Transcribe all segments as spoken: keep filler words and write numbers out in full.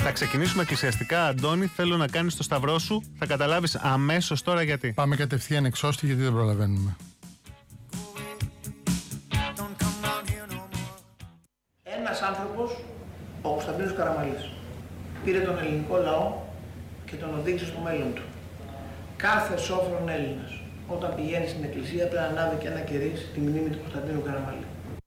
Θα ξεκινήσουμε εκκλησιαστικά, Αντώνη. Θέλω να κάνεις το σταυρό σου. Θα καταλάβεις αμέσως τώρα γιατί. Πάμε κατευθείαν εξώστη, γιατί δεν προλαβαίνουμε. Ένας άνθρωπος, ο Κωνσταντίνος Καραμαλής, πήρε τον ελληνικό λαό και τον οδήγησε στο μέλλον του. Κάθε σόφρον Έλληνας, όταν πηγαίνει στην εκκλησία, πρέπει να ανάβει και ένα κερί στη μνήμη του Κωνσταντίνου Καραμαλή.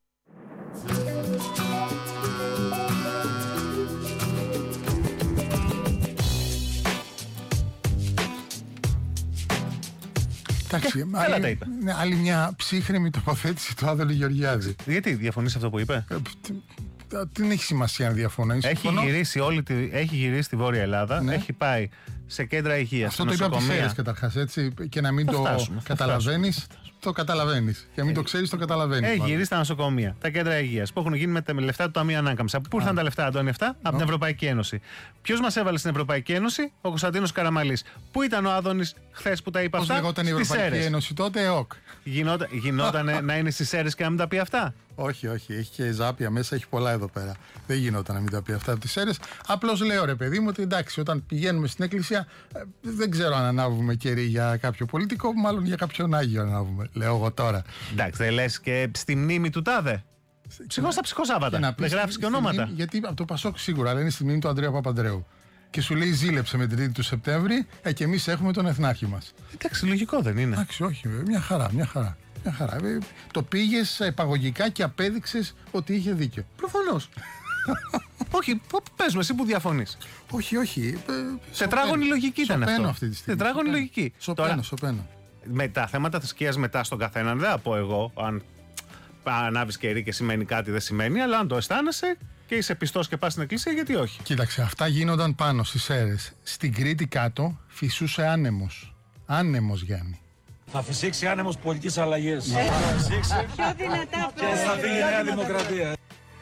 Εντάξει, άλλη, ναι, άλλη μια ψύχρεμη τοποθέτηση του Άδωνη Γεωργιάδη. Γιατί διαφωνείς αυτό που είπε? Ε, δεν έχει σημασία αν διαφωνεί. Έχει γυρίσει, όλη τη, έχει γυρίσει στη Βόρεια Ελλάδα, ναι. Έχει πάει σε κέντρα υγείας. Αυτό το είπα από τις αίρες καταρχάς, έτσι, και να μην θα το καταλαβαίνεις. Το καταλαβαίνεις. Και να μην ε, το ξέρεις, το καταλαβαίνεις. Έχει γυρίσει στα νοσοκομεία, τα κέντρα υγείας που έχουν γίνει με τα λεφτά του Ταμείου Ανάκαμψης. Από πού ήρθαν τα λεφτά, Αντώνη, αυτά? Από την Ευρωπαϊκή Ένωση. Ποιος μας έβαλε στην Ευρωπαϊκή Ένωση? Ο Κωνσταντίνος Καραμαλής. Πού ήταν ο Άδωνης χθες που τα είπα αυτά? Πώς λεγόταν η Ευρωπαϊκή Ένωση τότε? ΕΟΚ. Γινόταν να είναι στις αίρες και να μην τα πει αυτά? Όχι, όχι. Έχει και ζάπια μέσα, έχει πολλά εδώ πέρα. Δεν γινόταν να μην τα πει αυτά από τις αίρες. Απλώς λέω, ρε παιδί μου, ότι εντάξει, όταν πηγαίνουμε στην εκκλησία, δεν ξέρω αν ανάβουμε κερί για κάποιο πολιτικό, μάλλον για κάποιον Άγιο ανάβουμε. Λέω εγώ τώρα. Εντάξει, δεν λες και στη μνήμη του τάδε? Ψυχό στα ψυχοσάββατα. Δεν γράφεις και ονόματα. Μνήμη, γιατί από το Πασόκ σίγουρα, αλλά είναι στη μνήμη του Ανδρέα Παπανδρέου. Και σου λέει ζήλεψε με την τρίτη του Σεπτέμβρη, ε, και εμείς έχουμε τον εθνάρχη μας. Εντάξει, λογικό δεν είναι? Εντάξει, όχι, μια χαρά, μια χαρά. Μια χαρά. Το πήγες επαγωγικά και απέδειξες ότι είχε δίκιο. Προφανώς. Όχι, πες μου εσύ που διαφωνείς. Όχι, όχι. Τετράγωνη λογική ήταν αυτό. Αυτή τη στιγμή. Τετράγωνη λογική. Σοπαίνω, σοπαίνω. Με τα θέματα θρησκείας μετά στον καθέναν, δεν θα πω εγώ αν ανάβεις κερί και σημαίνει κάτι, δεν σημαίνει, αλλά αν το αισθάνεσαι και είσαι πιστός και πας στην εκκλησία, γιατί όχι? Κοίταξε, αυτά γίνονταν πάνω στις αίρες. Στην Κρήτη κάτω φυσούσε άνεμος. Άνεμος, Γιάννη. Θα φυσήξει άνεμος πολιτικής αλλαγής. Θα φυσήξει και θα φύγει η Νέα Δημοκρατία.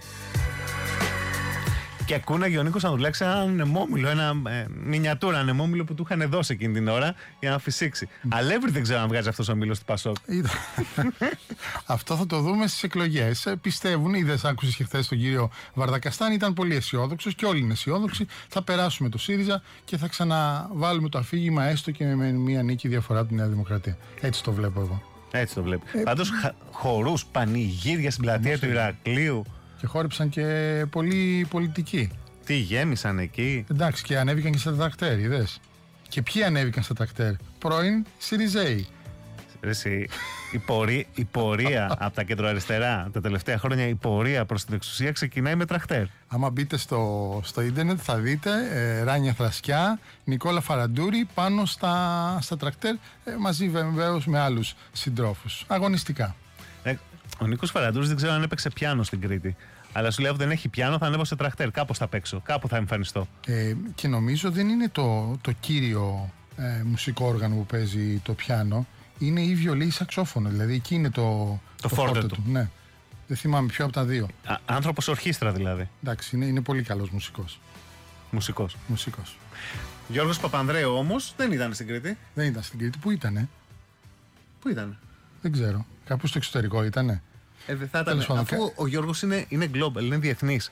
Και ακούναγε ο Νίκος Ανδρουλάκης ένα ανεμόμυλο, ένα ε, μινιατούρα ανεμόμυλο που του είχαν δώσει εκείνη την ώρα για να φυσήξει. Mm. Αλεύρι δεν ξέρω αν βγάζει αυτός ο μήλος του Πασόκ. Αυτό θα το δούμε στις εκλογές. Ε, πιστεύουν, είδες, άκουσες και χθες τον κύριο Βαρδακαστάνη, ήταν πολύ αισιόδοξος και όλοι είναι αισιόδοξοι. Θα περάσουμε το ΣΥΡΙΖΑ και θα ξαναβάλουμε το αφήγημα έστω και με μία νίκη διαφορά από τη Νέα Δημοκρατία. Έτσι το βλέπω εγώ. Έτσι το βλέπω. Ε, Πάντως χορούς, πανηγύρια στην πλατεία του Ηρακλείου. Και χόρεψαν και πολλοί πολιτικοί. Τι γέμισαν εκεί? Εντάξει, και ανέβηκαν και στα τρακτέρ, είδες. Και ποιοι ανέβηκαν στα τρακτέρ? Πρώην ΣΥΡΙΖΕΙ. Εσύ, η, πορεία, η πορεία από τα κεντροαριστερά τα τελευταία χρόνια, η πορεία προς την εξουσία ξεκινάει με τρακτέρ. Άμα μπείτε στο, στο ίντερνετ θα δείτε ε, Ράνια Θρασκιά, Νικόλα Φαραντούρη πάνω στα, στα τρακτέρ, ε, μαζί βεβαίως με άλλους συντρόφους. Αγωνιστικά. Ε, ο Νίκος Φαραντούρης δεν ξέρω αν έπαιξε πιάνο στην Κρήτη. Αλλά σου λέω ότι δεν έχει πιάνο, θα ανέβω σε τρακτέρ. Κάπως θα παίξω, κάπου θα εμφανιστώ. Ε, και νομίζω δεν είναι το, το κύριο ε, μουσικό όργανο που παίζει το πιάνο. Είναι η βιολί ή σαξόφωνο. Δηλαδή εκεί είναι το, το, το φόρτε του. του. Ναι. Δεν θυμάμαι ποιο από τα δύο. Α, άνθρωπος ορχήστρα δηλαδή. Εντάξει, είναι, είναι πολύ καλός μουσικός. Μουσικός. Μουσικός. Γιώργος Παπανδρέου όμως δεν ήταν στην Κρήτη. Δεν ήταν στην Κρήτη. Πού ήτανε? Πού ήτανε? Δεν ξέρω. Κάπου στο εξωτερικό ήτανε. Ε, δεν θα ήταν. Αφού ο Γιώργος είναι, είναι global, είναι διεθνής.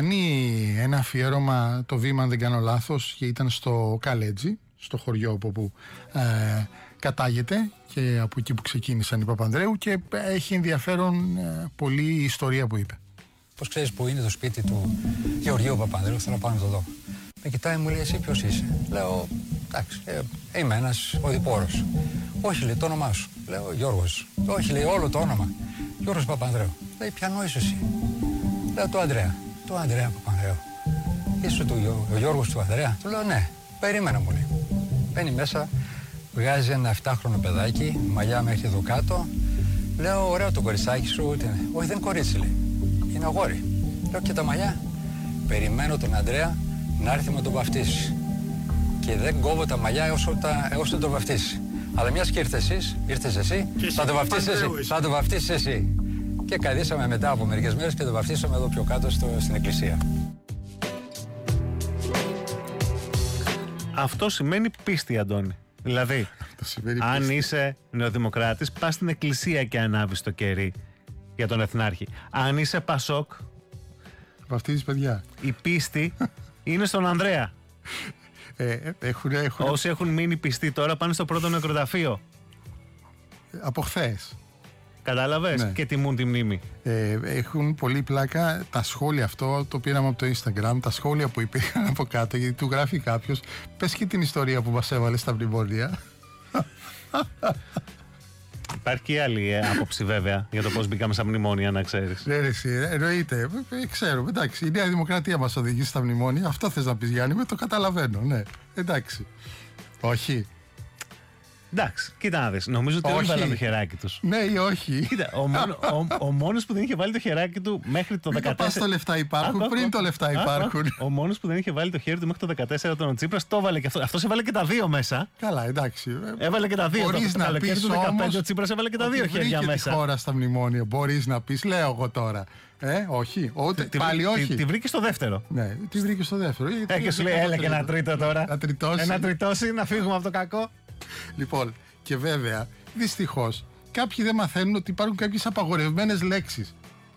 Κάνει ένα αφιέρωμα το βήμα, αν δεν κάνω λάθος, και ήταν στο Καλέτζι, στο χωριό από όπου ε, κατάγεται και από εκεί που ξεκίνησαν οι Παπανδρέου, και έχει ενδιαφέρον ε, πολύ η ιστορία που είπε. Πώς ξέρεις που είναι το σπίτι του Γεωργίου Παπανδρέου? Θέλω να πάω να το δω. Με κοιτάει, μου λέει, εσύ ποιος είσαι? Λέω, εντάξει, ε, είμαι ένας οδηπόρος. Όχι, λέει, το όνομά σου? Λέω, Γιώργος. Όχι, λέει, όλο το όνομα. Γιώργος Παπανδρέου. Λέει, ποιανό είσαι εσύ? Λέω, το Ανδρέα. Το Ανδρέα Παπανδρέου. Είσαι του, ο Γιώργος του Ανδρέα? Του λέω, ναι. Περίμενα, μου λέει. Μπαίνει μέσα, βγάζει ένα εφτάχρονο παιδάκι, μαλλιά μέχρι εδώ κάτω. Λέω, ωραίο το κοριτσάκι σου. Όχι, δεν κορίτσι, λέει. Είναι αγόρι. Λέω, και τα μαλλιά? Περιμένω τον Ανδρέα να έρθει με τον βαφτίσει. Και δεν κόβω τα μαλλιά έως, έως τον βαφτίσει. Αλλά μιας και ήρθες εσείς, ήρθες εσύ, θα το βαφτίσεις εσύ. Θα το βαφτίσεις εσύ. Και καδίσαμε μετά από μερικές μέρες και το βαφτίσαμε εδώ πιο κάτω στο, στην εκκλησία. Αυτό σημαίνει πίστη, Αντώνη. Δηλαδή, αν πίστη. Είσαι νεοδημοκράτης, πας στην εκκλησία και ανάβεις το κερί για τον εθνάρχη. Αν είσαι Πασόκ, βαφτίζεις παιδιά. Η πίστη Είναι στον Ανδρέα. Ε, έχουν, έχουν... Όσοι έχουν μείνει πιστοί τώρα πάνε στο πρώτο νεκροταφείο. Από χθες. Κατάλαβες, ναι. Και τιμούν τη μνήμη. Ε, έχουν πολύ πλάκα τα σχόλια, αυτό το πήραμε από το Instagram, τα σχόλια που υπήρχαν από κάτω, γιατί του γράφει κάποιος, πες και την ιστορία που μας έβαλε στα μνημόνια. Υπάρχει και άλλη ε, άποψη βέβαια για το πώς μπήκαμε στα μνημόνια, να ξέρεις. Ναι, εσύ, εννοείται. Ε, ξέρω, εντάξει, η Νέα Δημοκρατία μας οδηγεί στα μνημόνια. Αυτό θες να πεις, Γιάννη, με το καταλαβαίνω, ναι. Εντάξει. Όχι. Εντάξει, κοίτα να δεις. Νομίζω ότι όλοι βάλαν το χεράκι τους. Ναι ή όχι. Κοίτα, ο, μόνο, ο, ο μόνος που δεν είχε βάλει το χεράκι του μέχρι το Μην δεκατέσσερα. Μην το λεφτά υπάρχουν, άκου, πριν άκου, το λεφτά άκου, υπάρχουν. Άκου, ο μόνος που δεν είχε βάλει το χέρι του μέχρι το δεκατέσσερα τον ο Τσίπρας το έβαλε και αυτό. Αυτός έβαλε και τα δύο μέσα. Καλά, εντάξει. Έβαλε και τα δύο. Μπορείς να πεις όμως, ο Τσίπρας έβαλε και τα δύο χέρια μέσα. Τη χώρα στα μνημόνια. Μπορείς να πεις, λέω εγώ τώρα. Ε, όχι, ούτε, τη, πάλι όχι. Τη, τη βρήκε στο δεύτερο. Ναι, τη βρήκε στο δεύτερο. Ε, και σου λέει, έλα και ένα τρίτο τώρα. Να τριτώσει. Ένα τριτώσει, να φύγουμε από το κακό. Λοιπόν, και βέβαια, δυστυχώς, κάποιοι δεν μαθαίνουν ότι υπάρχουν κάποιες απαγορευμένες λέξεις.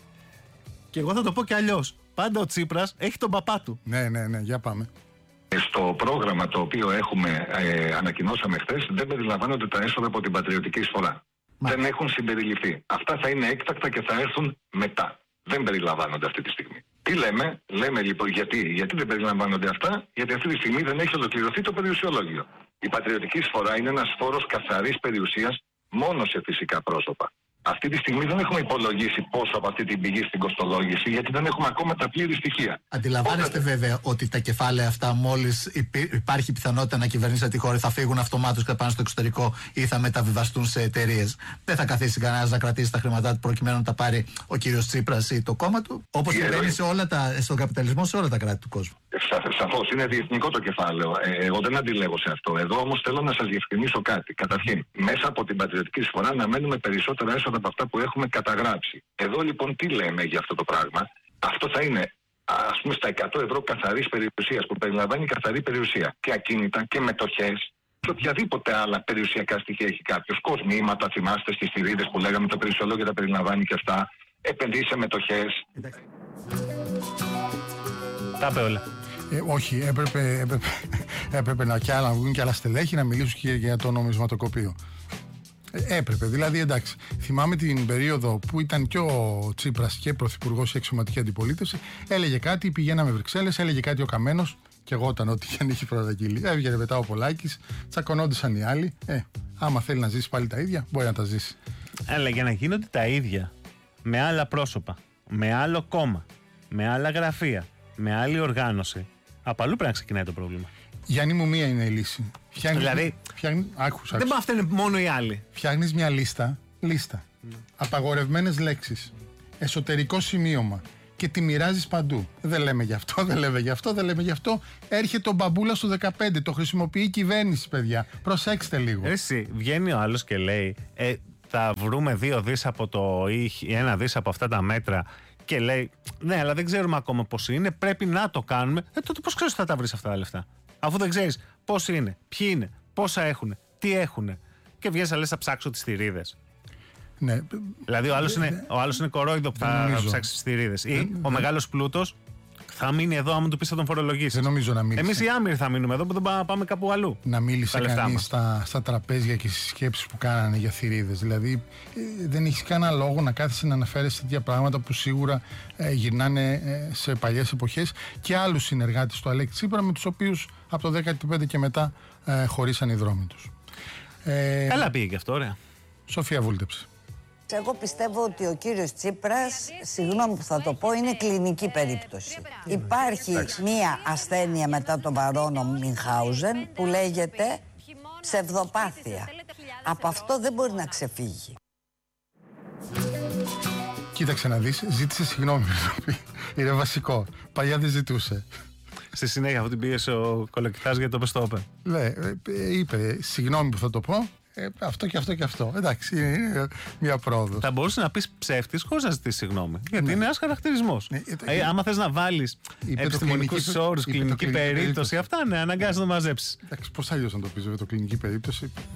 Και εγώ θα το πω κι αλλιώς. Πάντα ο Τσίπρας έχει τον παπά του. Ναι, ναι, ναι, για πάμε. Στο πρόγραμμα το οποίο έχουμε ε, ανακοινώσαμε χθες δεν περιλαμβάνονται τα έσοδα από την πατριωτική εισφορά. Μα... Δεν έχουν συμπεριληφθεί. Αυτά θα είναι έκτακτα και θα έρθουν μετά. Δεν περιλαμβάνονται αυτή τη στιγμή. Τι λέμε, λέμε λοιπόν γιατί, γιατί δεν περιλαμβάνονται αυτά, γιατί αυτή τη στιγμή δεν έχει ολοκληρωθεί το περιουσιολόγιο. Η πατριωτική εισφορά είναι ένας φόρος καθαρής περιουσίας μόνο σε φυσικά πρόσωπα. Αυτή τη στιγμή δεν έχουμε υπολογίσει πόσο από αυτή την πηγή στην κοστολόγηση, γιατί δεν έχουμε ακόμα τα πλήρη στοιχεία. Αντιλαμβάνεστε Οπότε... βέβαια ότι τα κεφάλαια αυτά, μόλις υπάρχει πιθανότητα να κυβερνήσετε τη χώρα, θα φύγουν αυτομάτως και θα πάνε στο εξωτερικό ή θα μεταβιβαστούν σε εταιρείες. Δεν θα καθίσει κανένας να κρατήσει τα χρήματά του προκειμένου να τα πάρει ο κύριος Τσίπρας ή το κόμμα του. Όπως συμβαίνει σε όλα τα, στον καπιταλισμό σε όλα τα κράτη του κόσμου. Σαφώς είναι διεθνικό το κεφάλαιο. Ε, εγώ δεν αντιλέγω σε αυτό. Εδώ όμως θέλω να σας διευκρινίσω κάτι. Καταρχήν, μέσα από την πατριωτική εισφορά αναμένουμε περισσότερα έσοδα από αυτά που έχουμε καταγράψει. Εδώ λοιπόν τι λέμε για αυτό το πράγμα. Αυτό θα είναι ας πούμε στα εκατό ευρώ καθαρής περιουσίας, που περιλαμβάνει καθαρή περιουσία και ακίνητα και μετοχές και οποιαδήποτε άλλα περιουσιακά στοιχεία έχει κάποιος. Κοσμήματα, θυμάστε στις θηρίδες που λέγαμε, το περιουσιολόγιο τα περιλαμβάνει και αυτά. Επενδύσει σε μετοχές. Τα είπε όλα. Ε, όχι, έπρεπε, έπρεπε, έπρεπε να, κι άλλα, να βγουν και άλλα στελέχη να μιλήσουν και για το νομισματοκοπείο. Ε, έπρεπε, δηλαδή εντάξει. Θυμάμαι την περίοδο που ήταν και ο Τσίπρας και πρωθυπουργός και αξιωματική αντιπολίτευση. Έλεγε κάτι, πηγαίναμε Βρυξέλλες, έλεγε κάτι ο Καμένος και εγώ όταν ό,τι είχε είχε προταγγείλει. Έβγαινε μετά ο Πολάκης, τσακωνόντουσαν οι άλλοι. Ε, άμα θέλει να ζήσει πάλι τα ίδια, μπορεί να τα ζήσει. Αλλά για να γίνονται τα ίδια με άλλα πρόσωπα, με άλλο κόμμα, με άλλα γραφεία, με άλλη οργάνωση, από αλλού πρέπει να ξεκινάει το πρόβλημα. Γιάννη μου, μία είναι η λύση. Φτιάχνεις, δηλαδή, φτιάχνεις, άκους, δεν μπορεί να φταίνε μόνο οι άλλοι. Φτιάχνεις μια λίστα, λίστα, mm. απαγορευμένες λέξεις, εσωτερικό σημείωμα και τη μοιράζεις παντού. Δεν λέμε γι' αυτό, δεν λέμε γι' αυτό, δεν λέμε γι' αυτό. Έρχεται ο μπαμπούλας του δεκαπέντε, το χρησιμοποιεί η κυβέρνηση, παιδιά. Προσέξτε λίγο. Εσύ, βγαίνει ο άλλος και λέει, ε, θα βρούμε δύο δις από το ή ένα δις από αυτά τα μέτρα. Και λέει, ναι, αλλά δεν ξέρουμε ακόμα πώς είναι, πρέπει να το κάνουμε. Ε, τότε πώς ξέρεις ότι θα τα βρεις αυτά τα λεφτά. Αφού δεν ξέρεις πώς είναι, ποιοι είναι, πόσα έχουν, τι έχουν. Και βγαίνεις να λες, θα ψάξω τις θηρίδες. Ναι. Δηλαδή, ο άλλος είναι, ο άλλος είναι κορόιδο που θα, θα ψάξει τις θηρίδες. Ή δεν, ο μεγάλος πλούτος θα μείνει εδώ, άμα του πεις θα τον φορολογήσεις. Δεν νομίζω να μίλησε. Εμείς οι άμυροι θα μείνουμε εδώ, που δεν πάμε κάπου αλλού. Να μίλησε κανείς στα, στα τραπέζια και στις σκέψεις που κάνανε για θηρίδες. Δηλαδή, ε, δεν έχει κανένα λόγο να κάθεσαι να αναφέρεσαι τέτοια πράγματα που σίγουρα ε, γυρνάνε ε, σε παλιές εποχές, και άλλους συνεργάτες του Αλέξη Τσίπρα, με τους οποίους από το δέκατα πέντε και μετά ε, χωρίσαν οι δρόμοι τους. Ε, Καλά πήγε και αυτό, ωραία. Σοφία, βούλτεψε. Εγώ πιστεύω ότι ο κύριος Τσίπρας, συγγνώμη που θα το πω, είναι κλινική περίπτωση. Υπάρχει μία ασθένεια μετά τον Βαρόνο Μινχάουζεν που λέγεται ψευδοπάθεια. Από αυτό δεν μπορεί να ξεφύγει. Κοίταξε να δεις, ζήτησε συγγνώμη. Είναι βασικό. Παλιά δεν ζητούσε. Στη συνέχεια αυτό την πίεσε ο Κολοκυθάς γιατί το πες το είπε. Ναι, είπε συγγνώμη που θα το πω. Ε, αυτό και αυτό και αυτό. Εντάξει, είναι μια πρόοδος. Θα μπορούσε να πεις ψεύτης χωρίς να ζητήσεις συγγνώμη. Γιατί ναι. είναι ένας χαρακτηρισμός. Ναι, ε, ε, άμα θες να βάλεις επιστημονικούς όρους, κλινική περίπτωση, αυτά ναι, αναγκάζεις να μαζέψεις. Εντάξει, πώς αλλιώς να το πεις, βέβαια, το κλινική περίπτωση.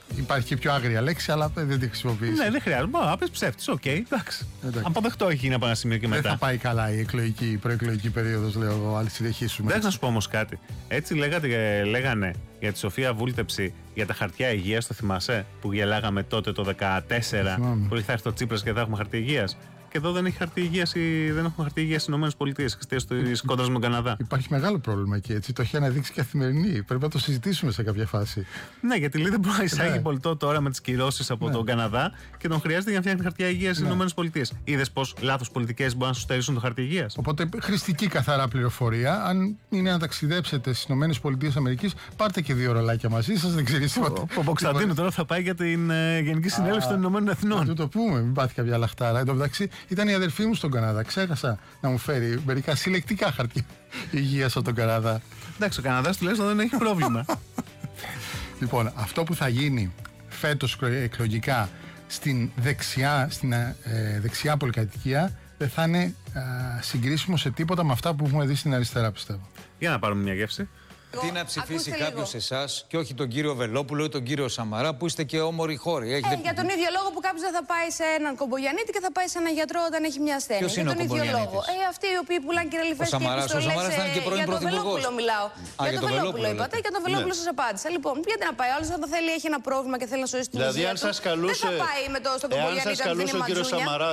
Υπάρχει και πιο άγρια λέξη, αλλά δεν τη χρησιμοποιείς. Ναι, δεν χρειάζεται. Μα πες ψεύτης, οκ, okay, εντάξει. Αποδεχτώ έχει γίνει από ένα σημείο και μετά. Δεν θα πάει καλά η εκλογική, η προεκλογική περίοδος, λέω εγώ, αν συνεχίσουμε. Δεν θα σου πω όμως κάτι. Έτσι λέγατε, λέγανε για τη Σοφία Βούλτεψη για τα χαρτιά υγείας, το θυμάσαι, που γελάγαμε τότε το δεκατέσσερα, που θα έρθει το Τσίπρας και θα έχουμε χαρτιά υγείας. Και εδώ δεν έχει χαρτί υγείας, δεν έχουμε χαρτί υγείας στις ΗΠΑ εξαιτίας της κόντρας με τον Καναδά. Υπάρχει μεγάλο πρόβλημα εκεί, έτσι. Το έχει αναδείξει καθημερινή. Πρέπει να το συζητήσουμε σε κάποια φάση. Ναι, γιατί λέει δεν μπορεί να εισάγει ναι. πολιτό τώρα με τις κυρώσεις από ναι. τον Καναδά και τον χρειάζεται για να φτιάχνει χαρτιά υγείας στις ναι. ΗΠΑ. Είδες πως λάθος πολιτικές μπορούν να σου στερήσουν το χαρτί υγείας. Οπότε χρηστική καθαρά πληροφορία. Αν είναι να ταξιδέψετε στις ΗΠΑ, πάρτε και δύο ρολάκια μαζί σας, δεν ξέρει τίποτα. Ο Κωνσταντίνου τώρα θα πάει για την Γενική Συνέλευση των Ηνωμένων Εθνών. Να το πούμε, μην πάθει κάποια λαχτάρα. Εν τω μεταξύ, ήταν η αδερφή μου στον Καναδά. Ξέχασα να μου φέρει μερικά συλλεκτικά χαρτιά υγείας από τον Καναδά. Εντάξει, ο Καναδάς τουλάχιστον δεν έχει πρόβλημα. Λοιπόν, αυτό που θα γίνει φέτος εκλογικά στην δεξιά, στην, ε, δεξιά πολυκατοικία δεν θα είναι ε, συγκρίσιμο σε τίποτα με αυτά που έχουμε δει στην αριστερά, πιστεύω. Για να πάρουμε μια γεύση. Τι να ψηφίσει κάποιο εσά και όχι τον κύριο Βελόπουλο ή τον κύριο Σαμαρά που είστε και όμοροι χώροι. Έχετε... Ε, για τον ίδιο λόγο που κάποιο δεν θα πάει σε έναν κομπογιανίτη και θα πάει σε έναν γιατρό όταν έχει μια ασθένεια. Ποιος είναι για τον ο ίδιο λόγο. Ε, αυτοί οι οποίοι πουλάνε κυραλιφές και επιστολές. Ο Σαμαράς θα είναι και πρώην πρωθυπουργός. Για τον Βελόπουλο μιλάω. Α, για τον Βελόπουλο είπατε και για τον Βελόπουλο σας απάντησα. Λοιπόν, γιατί να πάει. Άλλο όταν θέλει έχει ένα πρόβλημα και θέλει να σώσει την υγεία του. Δηλαδή, αν σας καλούσε. Δεν θα πάει με το στον κομπογιανίτη αν δεν είναι ματζούνια.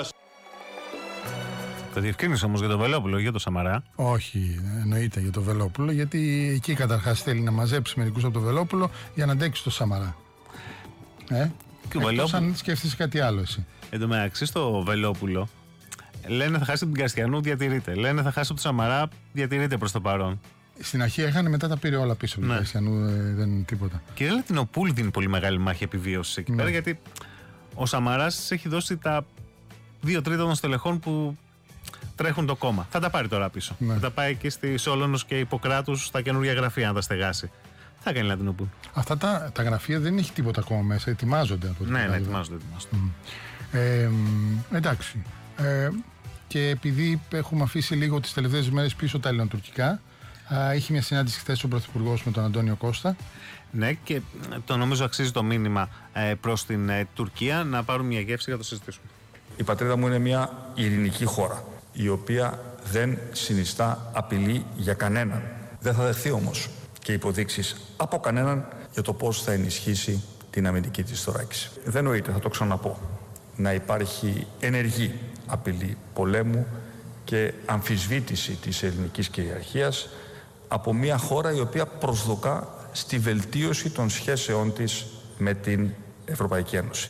Το διευκρίνησε όμως για τον Βελόπουλο, για τον Σαμαρά. Όχι, εννοείται για τον Βελόπουλο, γιατί εκεί καταρχάς θέλει να μαζέψει μερικούς από τον Βελόπουλο για να αντέξει τον Σαμαρά. Ε, και ο Βελόπουλο. Αν σκέφτεσαι κάτι άλλο εσύ. Εν τω μεταξύ στο Βελόπουλο λένε θα χάσει από την Καστιανού, διατηρείται. Λένε θα χάσει από τον Σαμαρά, διατηρείται προς το παρόν. Στην αρχή έχανε, μετά τα πήρε όλα πίσω από την ναι. Καστιανού, ε, δεν είναι τίποτα. Και η Λατινοπούλου δίνει πολύ μεγάλη μάχη επιβίωσης εκεί ναι. πέρα, γιατί ο Σαμαράς έχει δώσει τα δύο τρίτα των στελεχών που τρέχουν το κόμμα. Θα τα πάρει τώρα πίσω. Ναι. Θα τα πάει και στη Σόλωνος και Ιπποκράτους στα καινούργια γραφεία, να τα στεγάσει. Θα κάνει Λατινοπούλου. Αυτά τα, τα γραφεία δεν έχει τίποτα ακόμα μέσα. Ετοιμάζονται από Ναι, ναι, ετοιμάζονται. ετοιμάζονται. Mm. Ε, εντάξει. Ε, και επειδή έχουμε αφήσει λίγο τις τελευταίες μέρες πίσω τα ελληνοτουρκικά, είχε μια συνάντηση χθες ο Πρωθυπουργός με τον Αντώνιο Κώστα. Ναι, και το νομίζω αξίζει το μήνυμα ε, προς την ε, Τουρκία να πάρουν μια γεύση για να το συζητήσουμε. Η πατρίδα μου είναι μια ειρηνική χώρα, η οποία δεν συνιστά απειλή για κανέναν. Δεν θα δεχθεί όμως και υποδείξεις από κανέναν για το πώς θα ενισχύσει την αμυντική της θωράκιση. Δεν νοείται, θα το ξαναπώ, να υπάρχει ενεργή απειλή πολέμου και αμφισβήτηση της ελληνικής κυριαρχίας από μια χώρα η οποία προσδοκά στη βελτίωση των σχέσεών της με την Ευρωπαϊκή Ένωση.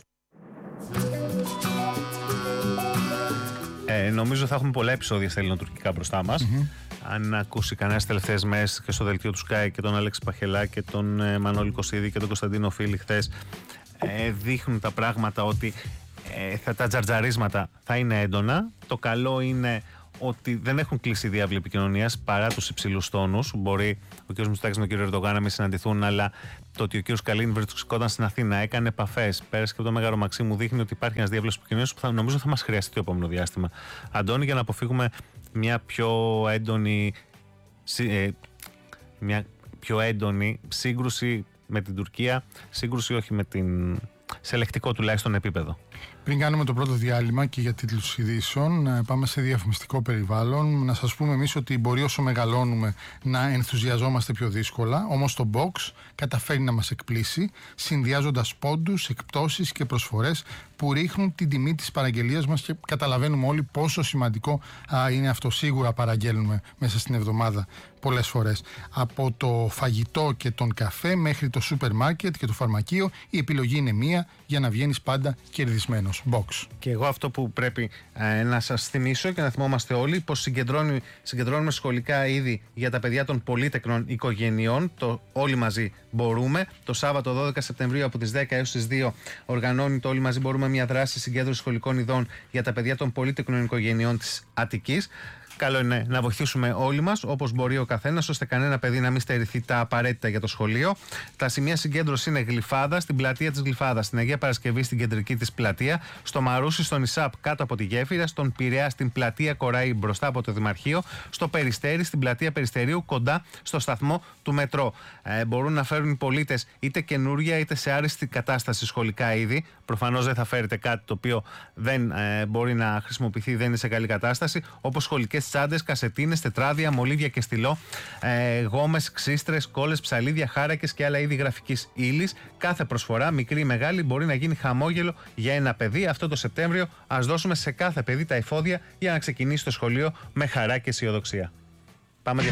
Ε, νομίζω θα έχουμε πολλά επεισόδια στα ελληνοτουρκικά μπροστά μας. Mm-hmm. Αν ακούσει κανένα τελευταίες μέρες και στο δελτίο του Sky και τον Αλέξη Παχελά και τον ε, Μανώλη Κωσίδη και τον Κωνσταντίνο Φίλη χθες, ε, δείχνουν τα πράγματα ότι ε, θα, τα τζαρτζαρίσματα θα είναι έντονα. Το καλό είναι ότι δεν έχουν κλείσει διάβλη επικοινωνίας παρά τους υψηλούς τόνους. Μπορεί ο κ. Μητσοτάκης με τον κ. Ερντογάν να μην συναντηθούν, αλλά το ότι ο κ. Καλίν βρισκόταν στην Αθήνα, έκανε επαφές, πέρασε και από το Μέγαρο Μαξίμου, δείχνει ότι υπάρχει ένας διάβλος επικοινωνίας που θα, νομίζω θα μας χρειαστεί το επόμενο διάστημα. Αντώνη, για να αποφύγουμε μια πιο έντονη, ε, μια πιο έντονη σύγκρουση με την Τουρκία, σύγκρουση όχι με την, σε ελεκτικό τουλάχιστον επίπεδο. Πριν κάνουμε το πρώτο διάλειμμα και για τίτλους ειδήσεων, πάμε σε διαφημιστικό περιβάλλον. Να σας πούμε εμείς ότι μπορεί όσο μεγαλώνουμε να ενθουσιαζόμαστε πιο δύσκολα, όμως το Box καταφέρει να μας εκπλήσει, συνδυάζοντας πόντους, εκπτώσεις και προσφορές που ρίχνουν την τιμή της παραγγελίας μας και καταλαβαίνουμε όλοι πόσο σημαντικό α, είναι αυτό. Σίγουρα παραγγέλνουμε μέσα στην εβδομάδα πολλές φορές. Από το φαγητό και τον καφέ μέχρι το σούπερ μάρκετ και το φαρμακείο, η επιλογή είναι μία για να βγαίνεις πάντα κερδισμένος. Box. Και εγώ αυτό που πρέπει ε, να σας θυμίσω και να θυμόμαστε όλοι, πως συγκεντρώνουμε σχολικά είδη για τα παιδιά των πολύτεκνων οικογενειών, το Όλοι Μαζί Μπορούμε. Το Σάββατο δώδεκα Σεπτεμβρίου από τις δέκα έως τις δύο οργανώνει το Όλοι Μαζί Μπορούμε μια δράση συγκέντρωση σχολικών ειδών για τα παιδιά των πολύτεκνων οικογενειών της Αττικής. Καλό είναι να βοηθήσουμε όλοι μας, όπως μπορεί ο καθένας, ώστε κανένα παιδί να μην στερηθεί τα απαραίτητα για το σχολείο. Τα σημεία συγκέντρωση είναι Γλυφάδα, στην πλατεία της Γλυφάδας, στην Αγία Παρασκευή στην κεντρική της πλατεία, στο Μαρούσι, στον Ισάπ κάτω από τη Γέφυρα, στον Πειραιά στην πλατεία Κοραή μπροστά από το Δημαρχείο, στο Περιστέρι, στην πλατεία Περιστερίου κοντά στο σταθμό του μετρό. Ε, μπορούν να φέρουν οι πολίτες είτε καινούρια είτε σε άριστη κατάσταση σχολικά είδη. Προφανώς δεν θα φέρετε κάτι το οποίο δεν ε, μπορεί να χρησιμοποιηθεί, δεν είναι σε καλή κατάσταση, όπως σχολικές τσάντες, κασετίνες, τετράδια, μολύβια και στυλό, ε, γόμες, ξύστρες, κόλλες, ψαλίδια, χάρακες και άλλα είδη γραφικής ύλης. Κάθε προσφορά, μικρή ή μεγάλη, μπορεί να γίνει χαμόγελο για ένα παιδί. Αυτό το Σεπτέμβριο ας δώσουμε σε κάθε παιδί τα εφόδια για να ξεκινήσει το σχολείο με χαρά και αισιοδοξία. Πάμε